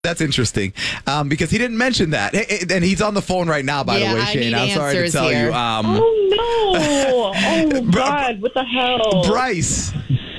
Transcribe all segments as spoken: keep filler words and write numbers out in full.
That's interesting um, because he didn't mention that. Hey, and he's on the phone right now, by yeah, the way, I Shane. I'm sorry to tell here. you. Um, oh, no. Oh, God. What the hell? Bryce.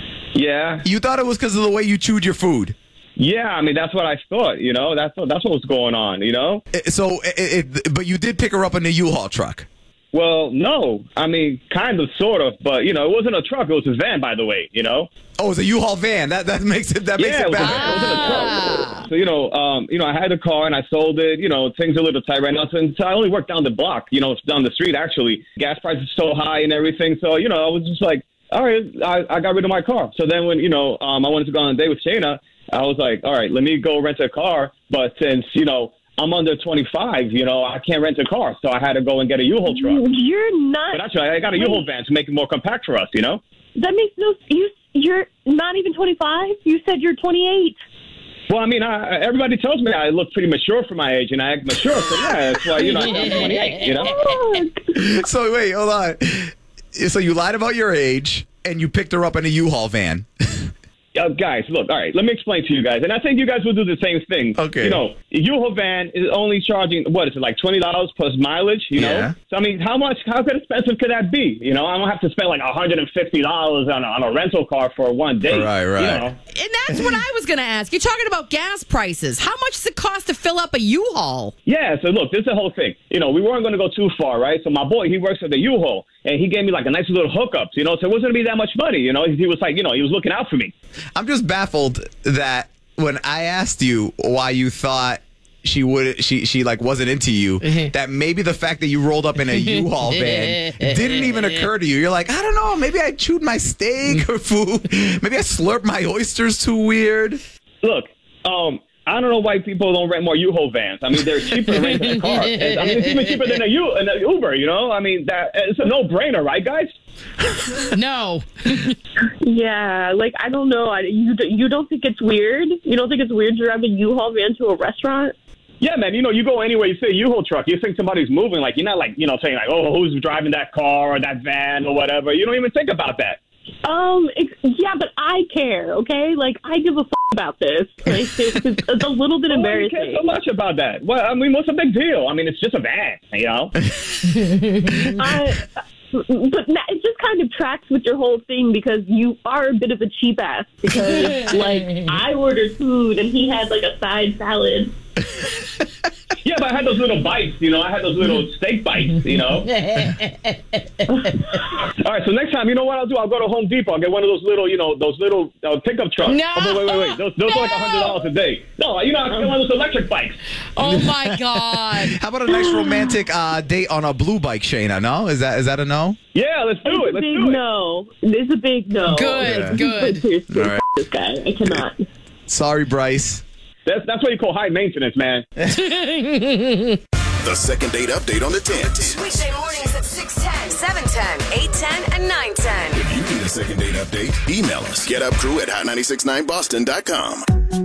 Yeah. You thought it was because of the way you chewed your food. Yeah, I mean, that's what I thought, you know? That's what, that's what was going on, you know? So, it, it, but you did pick her up in the U-Haul truck. Well, no. I mean, kind of, sort of, but, you know, it wasn't a truck. It was a van, by the way, you know? Oh, it's a U-Haul van. That that makes it that makes yeah, it it was, better. a, it wasn't a truck. So, you know, um, you know, I had a car and I sold it. You know, things are a little tight right now. So, so I only work down the block, you know, down the street, actually. Gas prices so high and everything. So, you know, I was just like, all right, I, I got rid of my car. So then when, you know, um, I wanted to go on a date with Shayna, I was like, all right, let me go rent a car. But since, you know, I'm under twenty-five, you know, I can't rent a car. So I had to go and get a U-Haul truck. You're not. But actually, I got a U-Haul van to make it more compact for us, you know? That makes no you. You're not even twenty-five? You said you're twenty-eight. Well, I mean, I, everybody tells me I look pretty mature for my age, and I act mature. So, yeah, that's why, you know, I'm twenty-eight, you know? So, wait, hold on. So you lied about your age, and you picked her up in a U-Haul van. Uh, guys, look, all right, let me explain to you guys. And I think you guys will do the same thing. Okay. You know, a U-Haul van is only charging, what is it, like twenty dollars plus mileage, you know? Yeah. So, I mean, how much, how could expensive could that be? You know, I don't have to spend like one hundred fifty dollars on a, on a rental car for one day. Right, right. You know? And that's what I was going to ask. You're talking about gas prices. How much does it cost to fill up a U-Haul? Yeah, so look, this is the whole thing. You know, we weren't going to go too far, right? So my boy, he works at the U-Haul, and he gave me like a nice little hookup, you know? So it wasn't going to be that much money, you know? He was like, you know, he was looking out for me. I'm just baffled that when I asked you why you thought she would, she she like wasn't into you, that maybe the fact that you rolled up in a U-Haul van didn't even occur to you. You're like, I don't know, maybe I chewed my steak or food, maybe I slurped my oysters too weird. Look, um, I don't know why people don't rent more U-Haul vans. I mean, they're cheaper to rent than a car. And, I mean, it's even cheaper than a U, an Uber. You know, I mean, that it's a no-brainer, right, guys? No. Yeah, like, I don't know. I, you, you don't think it's weird? You don't think it's weird to drive a U-Haul van to a restaurant? Yeah, man. You know, you go anywhere, you see a U-Haul truck, you think somebody's moving. Like, you're not like, you know, saying like, oh, who's driving that car or that van or whatever. You don't even think about that. Um, it's, yeah, but I care, okay? Like, I give a f*** about this. Like, it's, it's, it's a little bit Oh, embarrassing. you care so much about that. Well, I mean, what's the big deal? I mean, it's just a van, you know? I, but it just kind of tracks with your whole thing because you are a bit of a cheap ass. Because, like, I ordered food and he had, like, a side salad. Yeah, but I had those little bites, you know. I had those little steak bites, you know. All right, so next time, you know what I'll do? I'll go to Home Depot. I'll get one of those little, you know, those little uh, pickup trucks. No! Oh, wait, wait, wait, wait. Those, those No! are like one hundred dollars a day. No, you know, I'll get one of those electric bikes. Oh, my God. How about a nice romantic uh, date on a blue bike, Shayna? No? Is that is that a no? Yeah, let's do It's it. a Let's big do it. no. It's a big no. Good, Yeah. good. Seriously, All right. f- this guy. I cannot. Sorry, Bryce. That's, that's what you call high maintenance, man. The second date update on the tens. Weekday mornings at six ten, seven ten, eight ten, and nine ten. If you need a second date update, email us. Get up crew at hot nine six nine boston dot com.